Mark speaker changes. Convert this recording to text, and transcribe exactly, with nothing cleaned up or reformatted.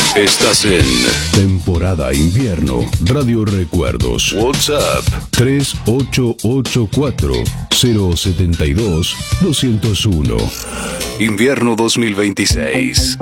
Speaker 1: Estás en temporada invierno. Radio Recuerdos. WhatsApp tres ocho ocho cuatro cero siete dos dos cero uno. Invierno dos mil veintiséis.